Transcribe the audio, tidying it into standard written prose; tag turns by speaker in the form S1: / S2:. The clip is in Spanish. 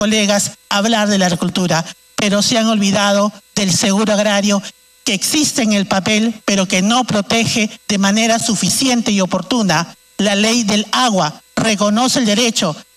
S1: colegas hablar de la agricultura, pero se han olvidado del seguro agrario que existe en el papel, pero que no protege de manera suficiente y oportuna. La ley del agua reconoce el derecho